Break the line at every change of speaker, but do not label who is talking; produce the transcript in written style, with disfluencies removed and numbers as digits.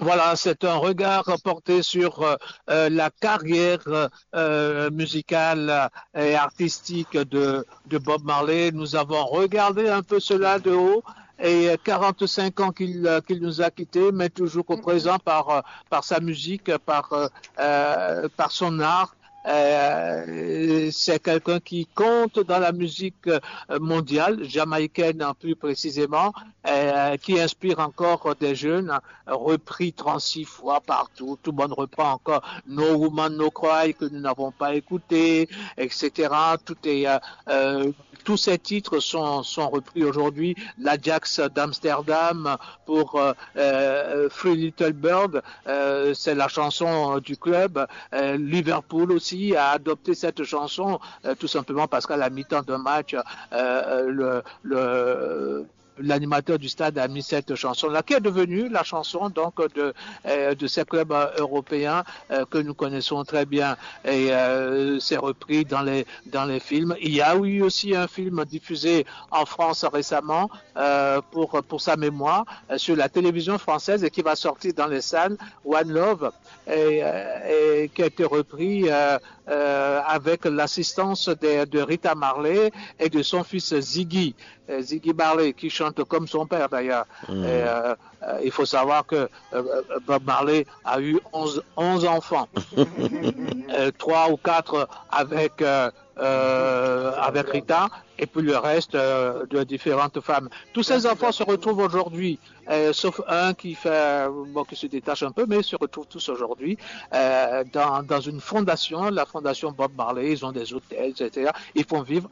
Voilà, c'est un regard porté sur la carrière musicale et artistique de Bob Marley. Nous avons regardé un peu cela de haut. Et 45 ans qu'il nous a quittés, mais toujours au présent par sa musique, par son art. C'est quelqu'un qui compte dans la musique mondiale, jamaïcaine plus précisément, qui inspire encore des jeunes, repris 36 fois partout. Tout le monde reprend encore No Woman No Cry que nous n'avons pas écouté, etc. Tous ces titres sont repris aujourd'hui. L'Ajax d'Amsterdam pour Free Little Bird, c'est la chanson du club. Liverpool aussi a adopté cette chanson tout simplement parce qu'à la mi-temps d'un match, l'animateur du stade a mis cette chanson-là, qui est devenue la chanson donc de ces clubs européens que nous connaissons très bien. Et c'est repris dans les films. Il y a eu aussi un film diffusé en France récemment pour sa mémoire sur la télévision française et qui va sortir dans les salles, One Love, et qui a été repris avec l'assistance de Rita Marley et de son fils Ziggy Marley, qui chante comme son père d'ailleurs. Il faut savoir que Bob Marley a eu 11 enfants, 3 ou 4 avec Rita, et puis le reste de différentes femmes. Tous ces enfants se retrouvent aujourd'hui, sauf un qui se détache un peu, mais ils se retrouvent tous aujourd'hui dans une fondation, la fondation Bob Marley. Ils ont des hôtels, etc. Ils font vivre